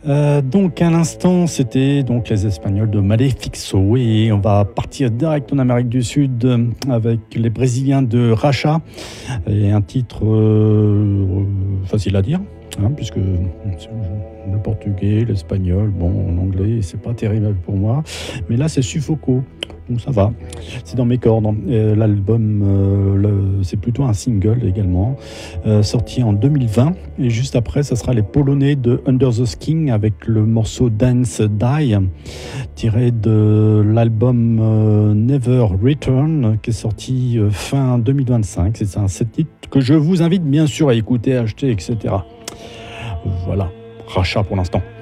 Donc à l'instant, c'était donc les Espagnols de Malefixo et on va partir direct en Amérique du Sud avec les Brésiliens de Racha et un titre facile à dire. Puisque le portugais, l'espagnol, bon, l'anglais, c'est pas terrible pour moi. Mais là, c'est Suffoco. Donc ça va, c'est dans mes cordes. L'album, c'est plutôt un single également, sorti en 2020. Et juste après, ça sera les Polonais de Under the Skin avec le morceau Dance Die, tiré de l'album Never Return, qui est sorti fin 2025. C'est un set titre que je vous invite bien sûr à écouter, à acheter, etc. Voilà, rachat pour l'instant.